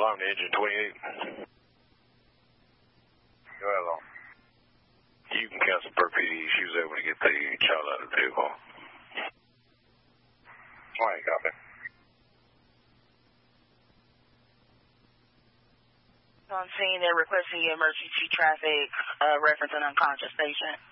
alarm to engine 28. Go ahead, Long. You can cancel per PD. She was able to get the child out of the vehicle. All right, copy. On scene, they're requesting emergency traffic, reference an unconscious patient.